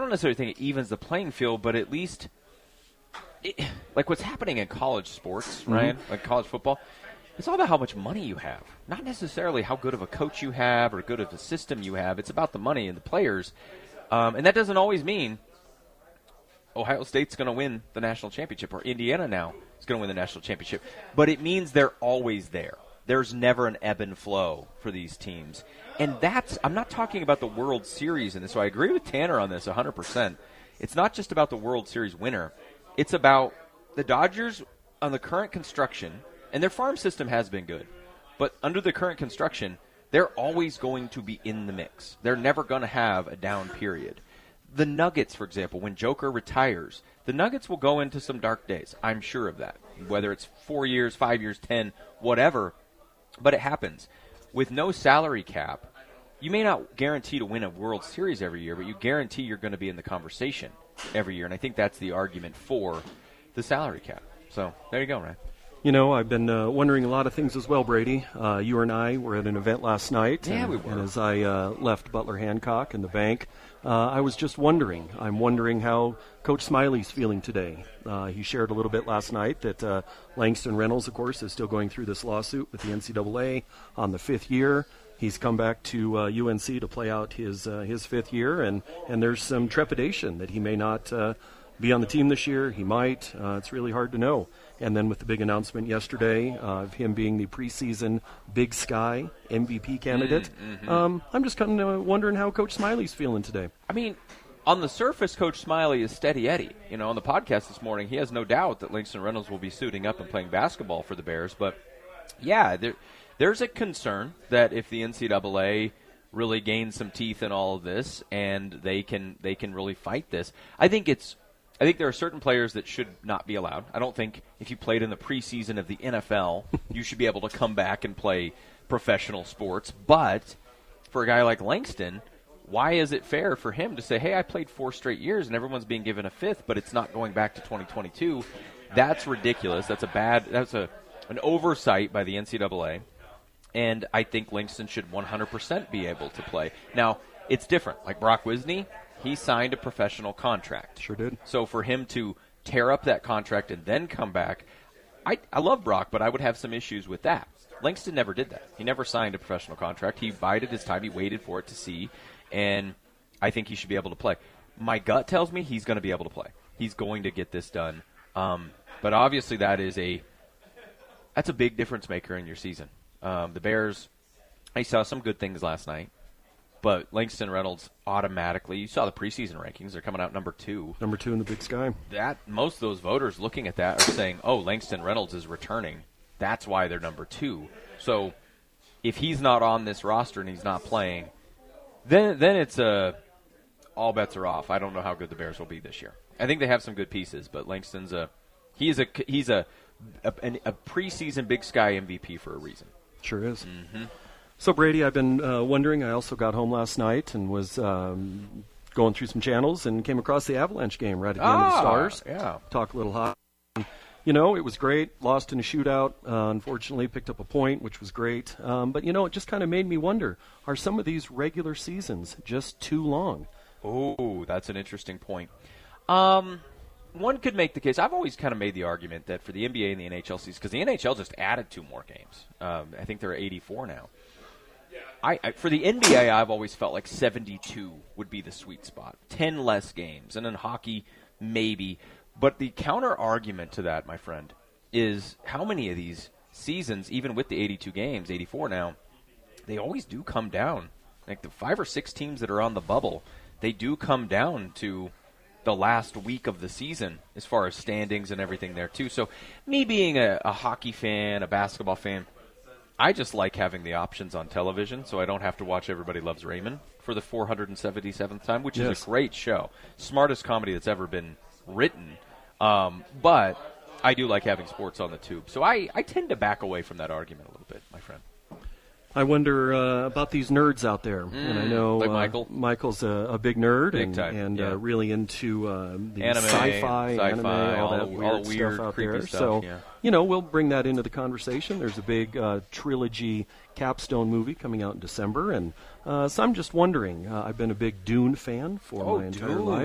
don't necessarily think it evens the playing field, but at least, like what's happening in college sports, Ryan, like college football, it's all about how much money you have, not necessarily how good of a coach you have or good of a system you have. It's about the money and the players, and that doesn't always mean Ohio State's going to win the national championship or Indiana now is going to win the national championship, but it means they're always there. There's never an ebb and flow for these teams. And I'm not talking about the World Series in this, so I agree with Tanner on this 100%. It's not just about the World Series winner. It's about the Dodgers on the current construction, and their farm system has been good. But under the current construction, they're always going to be in the mix. They're never going to have a down period. The Nuggets, for example, when Joker retires, the Nuggets will go into some dark days. I'm sure of that. Whether it's 4 years, 5 years, 10, whatever. But it happens. With no salary cap, you may not guarantee to win a World Series every year, but you guarantee you're going to be in the conversation every year. And I think that's the argument for the salary cap. So there you go, Ryan. You know, I've been wondering a lot of things as well, Brady. You and I were at an event last night. Yeah, we were. And as I left Butler Hancock in the bank, I was just wondering. I'm wondering how Coach Smiley's feeling today. He shared a little bit last night that Langston Reynolds, of course, is still going through this lawsuit with the NCAA on the 5th year. He's come back to UNC to play out his 5th year, and there's some trepidation that he may not be on the team this year. He might. It's really hard to know. And then with the big announcement yesterday of him being the preseason Big Sky MVP candidate, I'm just kind of wondering how Coach Smiley's feeling today. I mean, on the surface, Coach Smiley is steady Eddie. You know, on the podcast this morning, he has no doubt that Langston Reynolds will be suiting up and playing basketball for the Bears. But, yeah, there's a concern that if the NCAA really gains some teeth in all of this and they can really fight this, I think there are certain players that should not be allowed. I don't think if you played in the preseason of the NFL, you should be able to come back and play professional sports. But for a guy like Langston, why is it fair for him to say, hey, I played 4 straight years and everyone's being given a 5th, but it's not going back to 2022? That's ridiculous. That's an oversight by the NCAA. And I think Langston should 100% be able to play. Now, it's different. Like Brock Wisney, he signed a professional contract. Sure did. So for him to tear up that contract and then come back, I love Brock, but I would have some issues with that. Langston never did that. He never signed a professional contract. He bided his time. He waited for it to see, and I think he should be able to play. My gut tells me he's going to be able to play. He's going to get this done. But obviously that's a big difference maker in your season. The Bears, I saw some good things last night. But Langston Reynolds automatically, you saw the preseason rankings, they're coming out number 2. Number 2 in the Big Sky. Most of those voters looking at that are saying, oh, Langston Reynolds is returning. That's why they're number 2. So if he's not on this roster and he's not playing, then it's all bets are off. I don't know how good the Bears will be this year. I think they have some good pieces, but Langston's he's a preseason Big Sky MVP for a reason. Sure is. Mm-hmm. So, Brady, I've been wondering, I also got home last night and was going through some channels and came across the Avalanche game right at the end of the Stars. Yeah. Talk a little hot. You know, it was great. Lost in a shootout. Unfortunately, picked up a point, which was great. But, you know, it just kind of made me wonder, are some of these regular seasons just too long? Oh, that's an interesting point. One could make the case. I've always kind of made the argument that for the NBA and the NHL seasons, because the NHL just added 2 more games. I think there are 84 now. For the NBA, I've always felt like 72 would be the sweet spot. 10 less games. And in hockey, maybe. But the counter-argument to that, my friend, is how many of these seasons, even with the 82 games, 84 now, they always do come down. Like the 5 or 6 teams that are on the bubble, they do come down to the last week of the season as far as standings and everything there, too. So me being a hockey fan, a basketball fan, I just like having the options on television so I don't have to watch Everybody Loves Raymond for the 477th time, which is a great show. Smartest comedy that's ever been written. But I do like having sports on the tube. So I tend to back away from that argument a little bit, my friend. I wonder about these nerds out there. And I know like Michael's a big nerd and really into the anime, sci-fi, anime, all that weird stuff out there. Stuff, so, you know, we'll bring that into the conversation. There's a big trilogy capstone movie coming out in December. And so I'm just wondering, I've been a big Dune fan for my entire life.